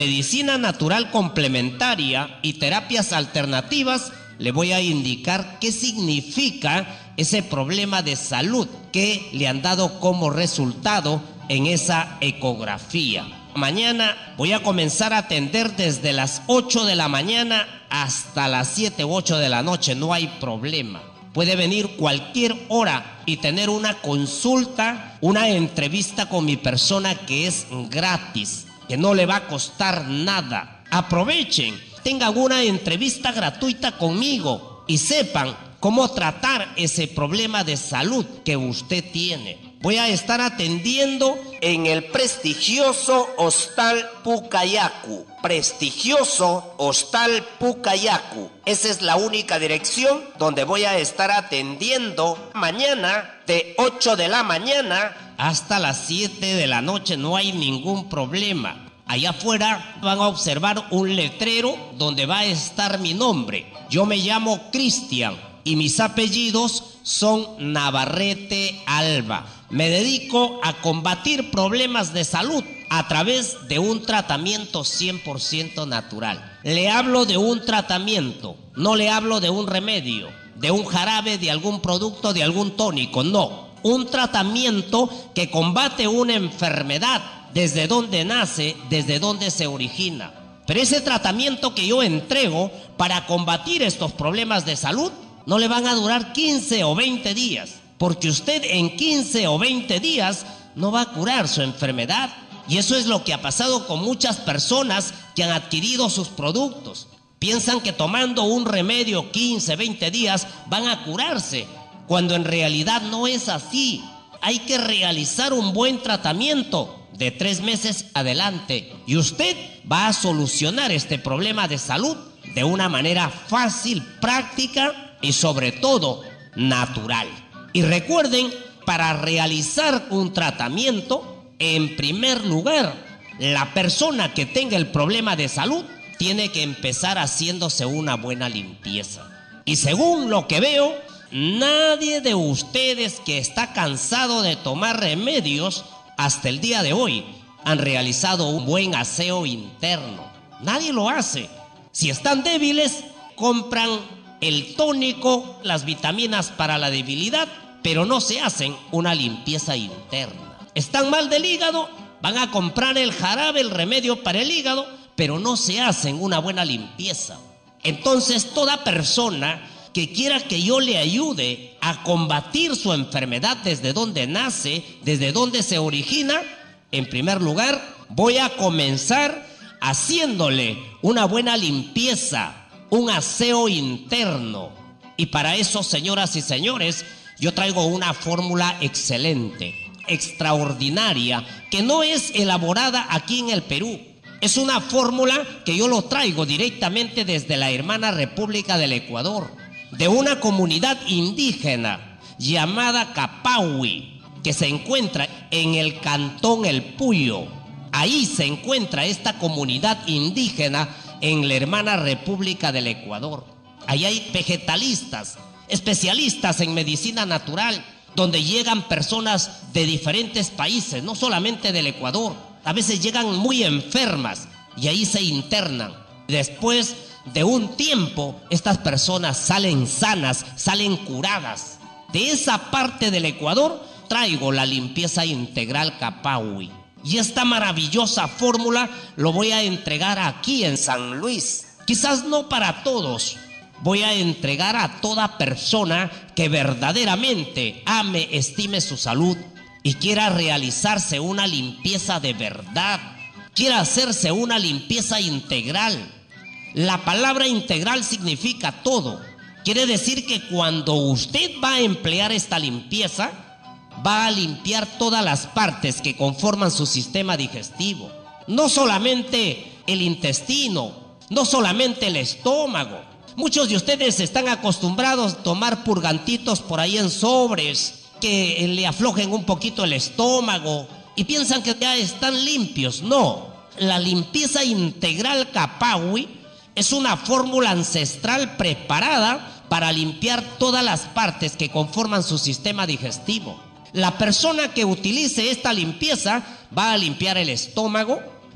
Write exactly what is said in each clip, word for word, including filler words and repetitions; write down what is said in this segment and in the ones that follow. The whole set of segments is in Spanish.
Medicina natural complementaria y terapias alternativas, le voy a indicar qué significa ese problema de salud que le han dado como resultado en esa ecografía. Mañana voy a comenzar a atender desde las ocho de la mañana hasta las siete u ocho de la noche, no hay problema. Puede venir cualquier hora y tener una consulta, una entrevista con mi persona que es gratis, que no le va a costar nada. Aprovechen, tengan una entrevista gratuita conmigo y sepan cómo tratar ese problema de salud que usted tiene. Voy a estar atendiendo en el prestigioso Hostal Pucayacu. Prestigioso Hostal Pucayacu. Esa es la única dirección donde voy a estar atendiendo mañana de ocho de la mañana hasta las siete de la noche. No hay ningún problema. Allá afuera van a observar un letrero donde va a estar mi nombre. Yo me llamo Cristian y mis apellidos son Navarrete Alba. Me dedico a combatir problemas de salud a través de un tratamiento cien por ciento natural. Le hablo de un tratamiento, no le hablo de un remedio, de un jarabe, de algún producto, de algún tónico, no. Un tratamiento que combate una enfermedad desde donde nace, desde donde se origina. Pero ese tratamiento que yo entrego para combatir estos problemas de salud no le van a durar quince o veinte días, porque usted en quince o veinte días no va a curar su enfermedad. Y eso es lo que ha pasado con muchas personas que han adquirido sus productos. Piensan que tomando un remedio quince, veinte días van a curarse, cuando en realidad no es así. Hay que realizar un buen tratamiento de tres meses adelante y usted va a solucionar este problema de salud de una manera fácil, práctica y sobre todo natural. Y recuerden, para realizar un tratamiento, en primer lugar, la persona que tenga el problema de salud tiene que empezar haciéndose una buena limpieza. Y según lo que veo, nadie de ustedes que está cansado de tomar remedios hasta el día de hoy han realizado un buen aseo interno. Nadie lo hace. Si están débiles, compran el tónico, las vitaminas para la debilidad, pero no se hacen una limpieza interna. Están mal del hígado, van a comprar el jarabe, el remedio para el hígado, pero no se hacen una buena limpieza. Entonces, toda persona que quiera que yo le ayude a combatir su enfermedad desde donde nace, desde donde se origina, en primer lugar, voy a comenzar haciéndole una buena limpieza, un aseo interno. Y para eso, señoras y señores, yo traigo una fórmula excelente, extraordinaria, que no es elaborada aquí en el Perú. Es una fórmula que yo lo traigo directamente desde la hermana República del Ecuador, de una comunidad indígena llamada Capahui, que se encuentra en el cantón El Puyo. Ahí se encuentra esta comunidad indígena en la hermana República del Ecuador. Ahí hay vegetalistas, especialistas en medicina natural, donde llegan personas de diferentes países, no solamente del Ecuador. A veces llegan muy enfermas y ahí se internan. Después de un tiempo, estas personas salen sanas, salen curadas. De esa parte del Ecuador traigo la limpieza integral Capahui. Y esta maravillosa fórmula lo voy a entregar aquí en San Luis. Quizás no para todos. Voy a entregar a toda persona que verdaderamente ame, estime su salud y quiera realizarse una limpieza de verdad. Quiera hacerse una limpieza integral. La palabra integral significa todo. Quiere decir que cuando usted va a emplear esta limpieza, va a limpiar todas las partes que conforman su sistema digestivo. No solamente el intestino, no solamente el estómago. Muchos de ustedes están acostumbrados a tomar purgantitos por ahí en sobres que le aflojen un poquito el estómago y piensan que ya están limpios. No, la limpieza integral Capahui es una fórmula ancestral preparada para limpiar todas las partes que conforman su sistema digestivo. La persona que utilice esta limpieza va a limpiar el estómago,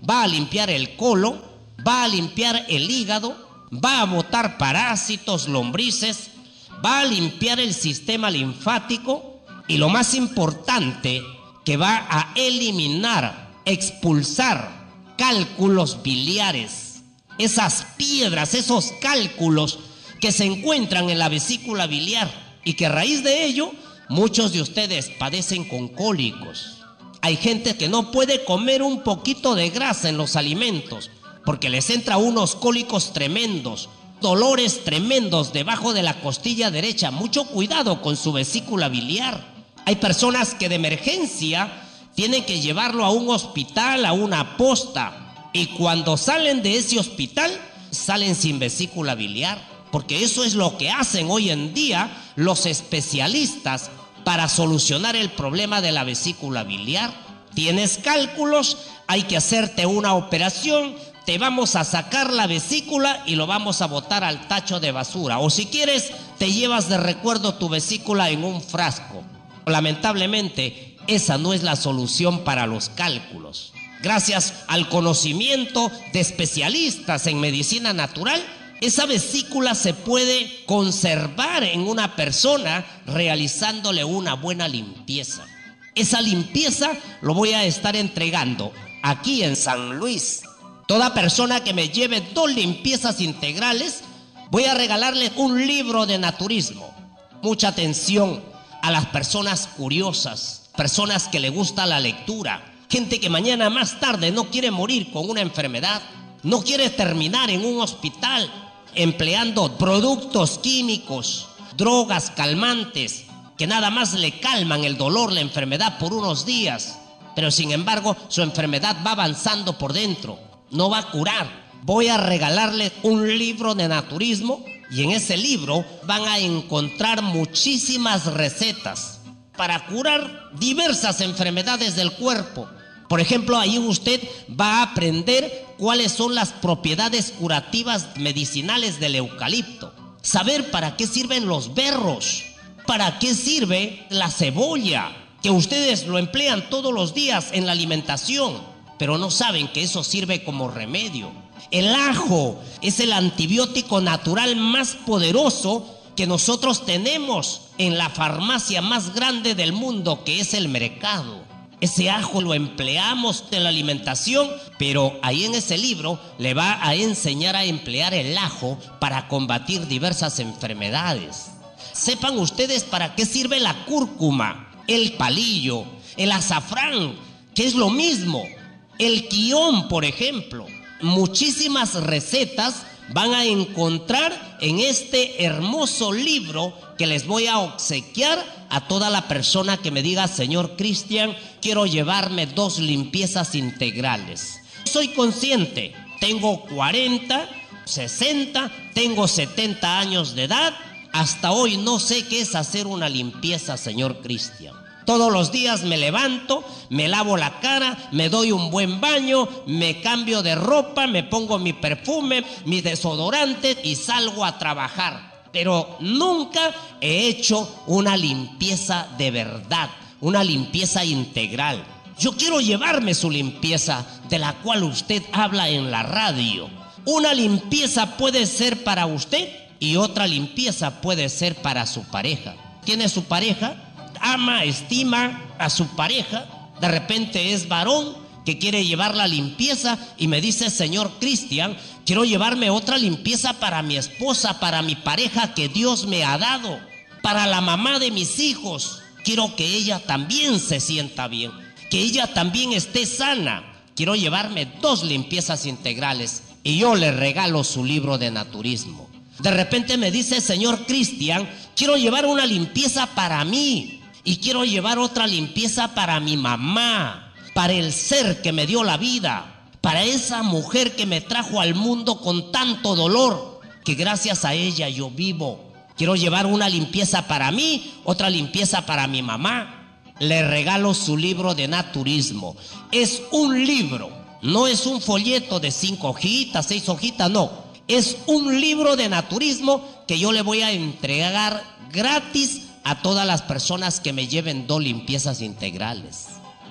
va a limpiar el colon, va a limpiar el hígado, va a botar parásitos, lombrices, va a limpiar el sistema linfático y lo más importante, que va a eliminar, expulsar cálculos biliares, esas piedras, esos cálculos que se encuentran en la vesícula biliar y que a raíz de ello muchos de ustedes padecen con cólicos. Hay gente que no puede comer un poquito de grasa en los alimentos porque les entra unos cólicos tremendos, dolores tremendos debajo de la costilla derecha. Mucho cuidado con su vesícula biliar. Hay personas que de emergencia tienen que llevarlo a un hospital, a una posta, y cuando salen de ese hospital salen sin vesícula biliar, porque eso es lo que hacen hoy en día los especialistas para solucionar el problema de la vesícula biliar. Tienes cálculos, hay que hacerte una operación, te vamos a sacar la vesícula y lo vamos a botar al tacho de basura, o si quieres te llevas de recuerdo tu vesícula en un frasco. Lamentablemente esa no es la solución para los cálculos. Gracias al conocimiento de especialistas en medicina natural, esa vesícula se puede conservar en una persona realizándole una buena limpieza. Esa limpieza lo voy a estar entregando aquí en San Luis. Toda persona que me lleve dos limpiezas integrales, voy a regalarle un libro de naturismo. Mucha atención a las personas curiosas, personas que le gusta la lectura, gente que mañana más tarde no quiere morir con una enfermedad, no quiere terminar en un hospital empleando productos químicos, drogas calmantes, que nada más le calman el dolor, la enfermedad por unos días, pero sin embargo su enfermedad va avanzando por dentro, no va a curar. Voy a regalarles un libro de naturismo y en ese libro van a encontrar muchísimas recetas para curar diversas enfermedades del cuerpo. Por ejemplo, ahí usted va a aprender cuáles son las propiedades curativas medicinales del eucalipto, saber para qué sirven los berros, para qué sirve la cebolla, que ustedes lo emplean todos los días en la alimentación, pero no saben que eso sirve como remedio. El ajo es el antibiótico natural más poderoso que nosotros tenemos en la farmacia más grande del mundo, que es el mercado. Ese ajo lo empleamos en la alimentación, pero ahí en ese libro le va a enseñar a emplear el ajo para combatir diversas enfermedades. Sepan ustedes para qué sirve la cúrcuma, el palillo, el azafrán, que es lo mismo, el quión, por ejemplo. Muchísimas recetas van a encontrar en este hermoso libro que les voy a obsequiar a toda la persona que me diga: señor Cristian, quiero llevarme dos limpiezas integrales. Soy consciente, tengo cuarenta, sesenta, tengo setenta años de edad, hasta hoy no sé qué es hacer una limpieza, señor Cristian. Todos los días me levanto, me lavo la cara, me doy un buen baño, me cambio de ropa, me pongo mi perfume, mi desodorante y salgo a trabajar. Pero nunca he hecho una limpieza de verdad, una limpieza integral. Yo quiero llevarme su limpieza de la cual usted habla en la radio. Una limpieza puede ser para usted y otra limpieza puede ser para su pareja. ¿Tiene su pareja? Ama, estima a su pareja, de repente es varón que quiere llevar la limpieza y me dice: señor Cristian, quiero llevarme otra limpieza para mi esposa, para mi pareja que Dios me ha dado, para la mamá de mis hijos. Quiero que ella también se sienta bien, que ella también esté sana. Quiero llevarme dos limpiezas integrales y yo le regalo su libro de naturismo. De repente me dice: señor Cristian, quiero llevar una limpieza para mí. Y quiero llevar otra limpieza para mi mamá, para el ser que me dio la vida, para esa mujer que me trajo al mundo con tanto dolor, que gracias a ella yo vivo. Quiero llevar una limpieza para mí, otra limpieza para mi mamá. Le regalo su libro de naturismo. Es un libro, no es un folleto de cinco hojitas, seis hojitas, no. Es un libro de naturismo que yo le voy a entregar gratis a todas las personas que me lleven dos limpiezas integrales.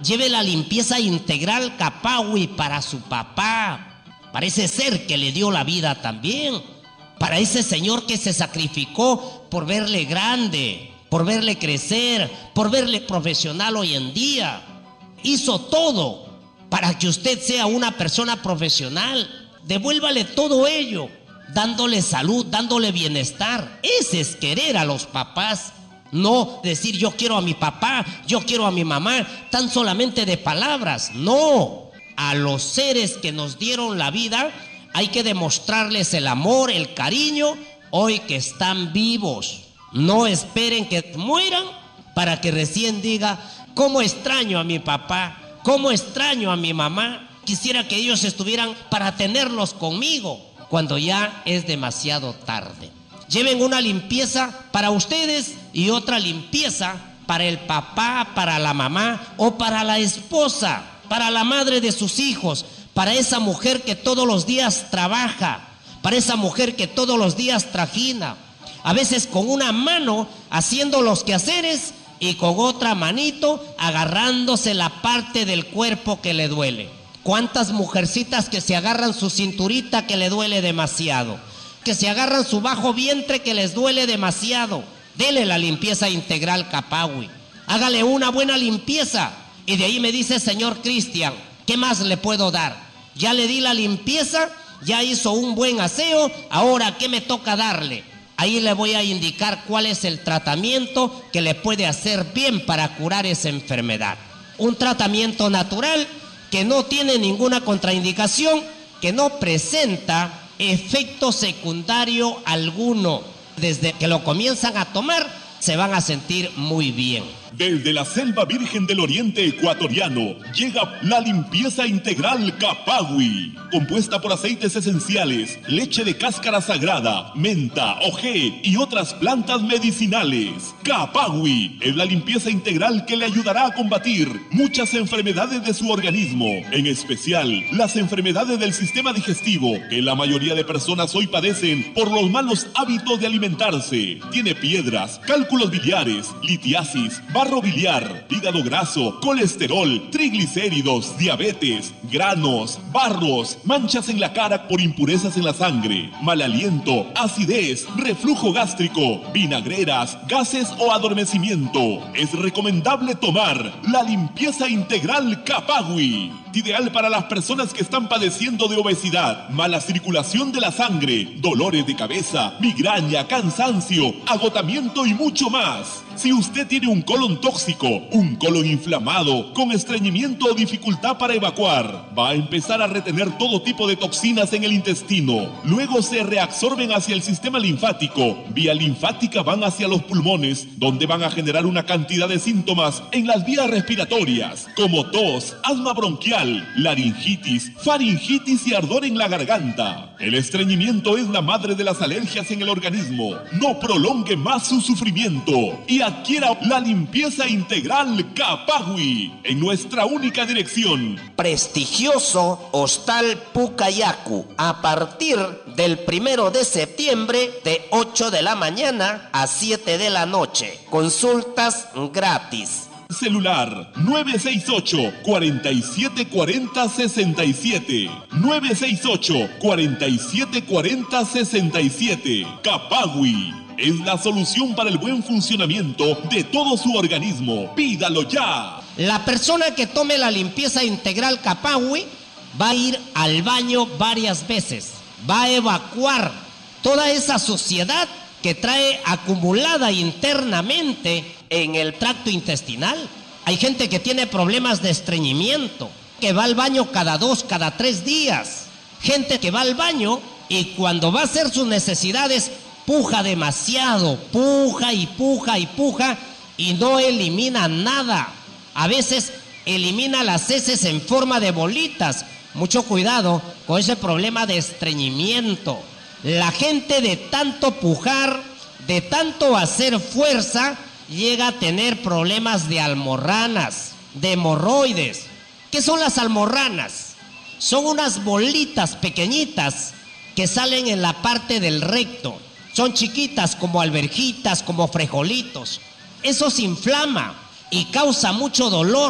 lleve la limpieza integral Capagüi para su papá. Parece ser que le dio la vida también. Para ese señor que se sacrificó por verle grande, por verle crecer, por verle profesional hoy en día. Hizo todo para que usted sea una persona profesional. Devuélvale todo ello, dándole salud, dándole bienestar. Ese es querer a los papás. No decir yo quiero a mi papá, yo quiero a mi mamá, tan solamente de palabras. No, a los seres que nos dieron la vida hay que demostrarles el amor, el cariño, hoy que están vivos. No esperen que mueran para que recién diga, ¿cómo extraño a mi papá? ¿Cómo extraño a mi mamá? Quisiera que ellos estuvieran para tenerlos conmigo, cuando ya es demasiado tarde. Lleven una limpieza para ustedes y otra limpieza para el papá, para la mamá o para la esposa, para la madre de sus hijos, para esa mujer que todos los días trabaja, para esa mujer que todos los días trajina, a veces con una mano haciendo los quehaceres y con otra manito agarrándose la parte del cuerpo que le duele. ¿Cuántas mujercitas que se agarran su cinturita que le duele demasiado? Que se agarran su bajo vientre que les duele demasiado. Dele la limpieza integral Capagüi. Hágale una buena limpieza. Y de ahí me dice, señor Cristian, ¿qué más le puedo dar? Ya le di la limpieza, ya hizo un buen aseo, ahora ¿qué me toca darle? Ahí le voy a indicar cuál es el tratamiento que le puede hacer bien para curar esa enfermedad. Un tratamiento natural que no tiene ninguna contraindicación, que no presenta efecto secundario alguno. Desde que lo comienzan a tomar, se van a sentir muy bien. Desde la selva virgen del oriente ecuatoriano llega la limpieza integral Capagüi, compuesta por aceites esenciales, leche de cáscara sagrada, menta, ojé y otras plantas medicinales. Capagüi es la limpieza integral que le ayudará a combatir muchas enfermedades de su organismo, en especial las enfermedades del sistema digestivo, que la mayoría de personas hoy padecen por los malos hábitos de alimentarse. Tiene piedras, cálculos biliares, litiasis, barro biliar, hígado graso, colesterol, triglicéridos, diabetes, granos, barros, manchas en la cara por impurezas en la sangre, mal aliento, acidez, reflujo gástrico, vinagreras, gases o adormecimiento. Es recomendable tomar la limpieza integral Capagüi, ideal para las personas que están padeciendo de obesidad, mala circulación de la sangre, dolores de cabeza, migraña, cansancio, agotamiento y mucho más. Si usted tiene un colon tóxico, un colon inflamado, con estreñimiento o dificultad para evacuar, va a empezar a retener todo tipo de toxinas en el intestino. Luego se reabsorben hacia el sistema linfático. Vía linfática van hacia los pulmones, donde van a generar una cantidad de síntomas en las vías respiratorias, como tos, asma bronquial, laringitis, faringitis y ardor en la garganta. El estreñimiento es la madre de las alergias en el organismo. No prolongue más su sufrimiento y adquiera la limpieza integral Capagüi en nuestra única dirección. Prestigioso Hostal Pucayacu, a partir del primero de septiembre de ocho de la mañana a siete de la noche. Consultas gratis. Celular nueve seis ocho, cuatro siete cuatro cero, seis siete nueve seis ocho, cuatro siete cuatro cero, seis siete. Capagüi es la solución para el buen funcionamiento de todo su organismo. Pídalo ya. La persona que tome la limpieza integral Capagüi va a ir al baño varias veces, va a evacuar toda esa suciedad que trae acumulada internamente en el tracto intestinal. Hay gente que tiene problemas de estreñimiento, que va al baño cada dos, cada tres días. Gente que va al baño y cuando va a hacer sus necesidades puja demasiado, puja y puja y puja y no elimina nada. A veces elimina las heces en forma de bolitas. Mucho cuidado con ese problema de estreñimiento. La gente de tanto pujar, de tanto hacer fuerza, llega a tener problemas de almorranas, de hemorroides. ¿Qué son las almorranas? Son unas bolitas pequeñitas que salen en la parte del recto. Son chiquitas como alverjitas, como frijolitos. Eso se inflama y causa mucho dolor.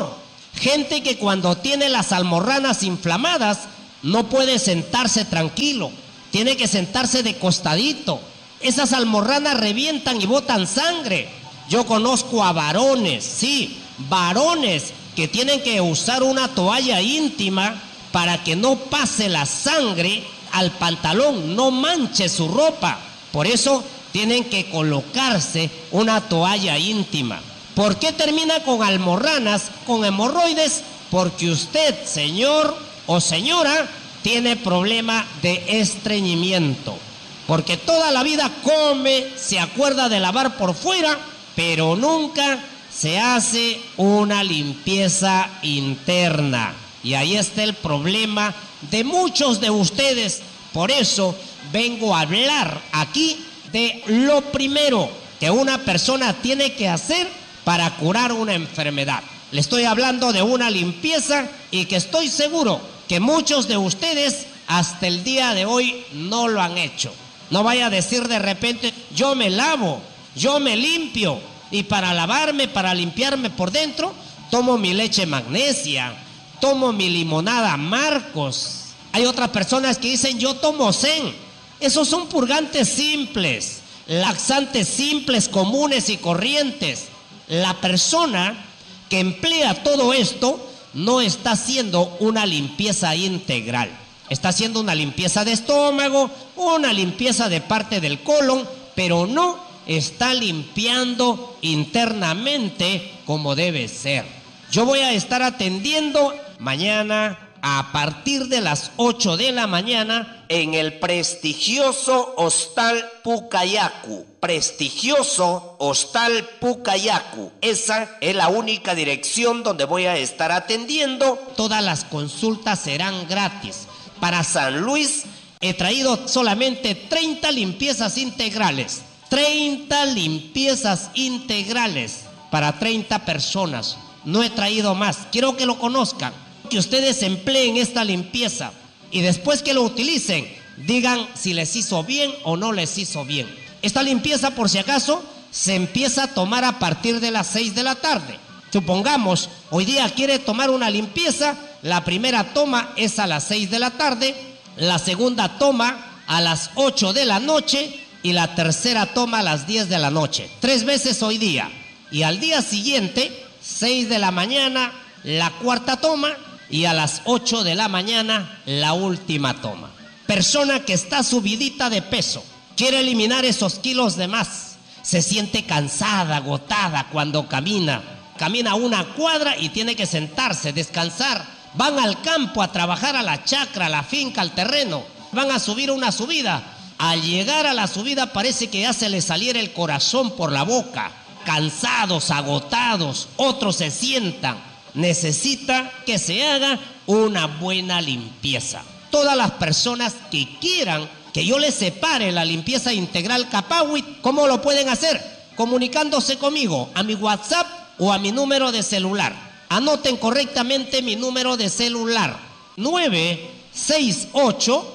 Gente que cuando tiene las almorranas inflamadas no puede sentarse tranquilo, tiene que sentarse de costadito. Esas almorranas revientan y botan sangre. Yo conozco a varones, sí, varones que tienen que usar una toalla íntima para que no pase la sangre al pantalón, no manche su ropa. Por eso tienen que colocarse una toalla íntima. ¿Por qué termina con almorranas, con hemorroides? Porque usted, señor o señora, tiene problema de estreñimiento. Porque toda la vida come, se acuerda de lavar por fuera, pero nunca se hace una limpieza interna. Y ahí está el problema de muchos de ustedes. Por eso vengo a hablar aquí de lo primero que una persona tiene que hacer para curar una enfermedad. Le estoy hablando de una limpieza y que estoy seguro que muchos de ustedes hasta el día de hoy no lo han hecho. No vaya a decir de repente, yo me lavo, yo me limpio, y para lavarme, para limpiarme por dentro, tomo mi leche magnesia, tomo mi limonada Marcos. Hay otras personas que dicen, yo tomo Zen. Esos son purgantes simples, laxantes simples, comunes y corrientes. La persona que emplea todo esto no está haciendo una limpieza integral. Está haciendo una limpieza de estómago, una limpieza de parte del colon, pero no está limpiando internamente como debe ser. Yo voy a estar atendiendo mañana a partir de las ocho de la mañana en el prestigioso Hostal Pucayacu. Prestigioso Hostal Pucayacu. Esa es la única dirección donde voy a estar atendiendo. Todas las consultas serán gratis. Para San Luis he traído solamente treinta limpiezas integrales. treinta limpiezas integrales para treinta personas. No he traído más. Quiero que lo conozcan, que ustedes empleen esta limpieza y después que lo utilicen, digan si les hizo bien o no les hizo bien. Esta limpieza, por si acaso, se empieza a tomar a partir de las seis de la tarde. Supongamos, hoy día quiere tomar una limpieza, la primera toma es a las seis de la tarde, la segunda toma a las ocho de la noche y la tercera toma a las diez de la noche. Tres veces hoy día. Y al día siguiente, seis de la mañana, la cuarta toma y a las ocho de la mañana, la última toma. Persona que está subidita de peso, quiere eliminar esos kilos de más, se siente cansada, agotada cuando camina. Camina una cuadra y tiene que sentarse, descansar. Van al campo a trabajar a la chacra, a la finca, al terreno. Van a subir una subida. Al llegar a la subida parece que ya se les saliera el corazón por la boca. Cansados, agotados, otros se sientan. Necesita que se haga una buena limpieza. Todas las personas que quieran que yo les separe la limpieza integral Capagui, ¿cómo lo pueden hacer? Comunicándose conmigo a mi WhatsApp o a mi número de celular. Anoten correctamente mi número de celular: nueve seis ocho,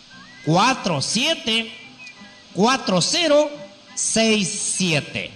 cuatro siete, cuatro cero seis siete.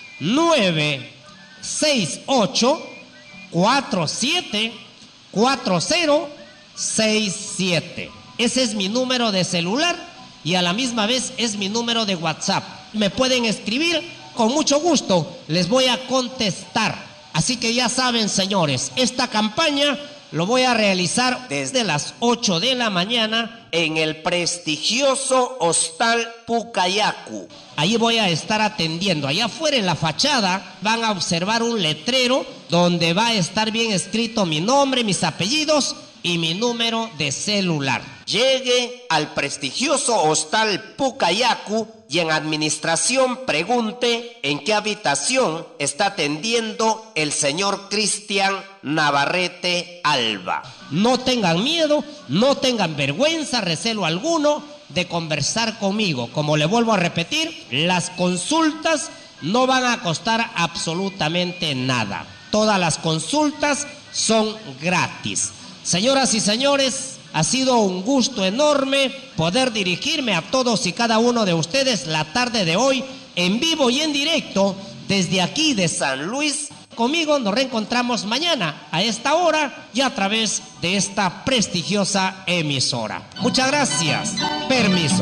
nueve seis ocho, cuatro siete, cuatro cero seis siete. Ese es mi número de celular y a la misma vez es mi número de WhatsApp. Me pueden escribir, con mucho gusto les voy a contestar. Así que ya saben, señores, esta campaña lo voy a realizar desde las ocho de la mañana en el prestigioso Hostal Pucayacu. Ahí voy a estar atendiendo. Allá afuera en la fachada van a observar un letrero donde va a estar bien escrito mi nombre, mis apellidos y mi número de celular. Llegue al prestigioso Hostal Pucayacu y en administración pregunte en qué habitación está atendiendo el señor Cristian Navarrete Alba. No tengan miedo, no tengan vergüenza, recelo alguno de conversar conmigo. Como le vuelvo a repetir, las consultas no van a costar absolutamente nada. Todas las consultas son gratis. Señoras y señores, ha sido un gusto enorme poder dirigirme a todos y cada uno de ustedes la tarde de hoy en vivo y en directo desde aquí de San Luis conmigo nos reencontramos mañana a esta hora y a través de esta prestigiosa emisora. Muchas gracias. Permiso.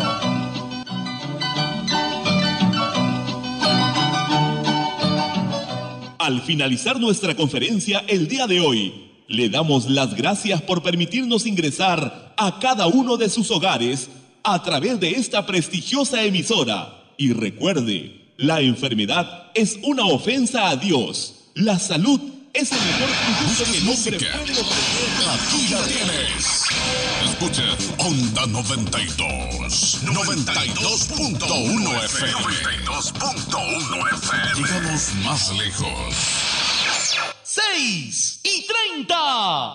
Al finalizar nuestra conferencia el día de hoy, le damos las gracias por permitirnos ingresar a cada uno de sus hogares a través de esta prestigiosa emisora. Y recuerde, la enfermedad es una ofensa a Dios. La salud es el mejor producto que el hombre puede ofrecer. Aquí la tienes. Escucha Onda noventa y dos. noventa y dos punto uno F M. noventa y dos punto uno F M. Llegamos más lejos. seis y treinta.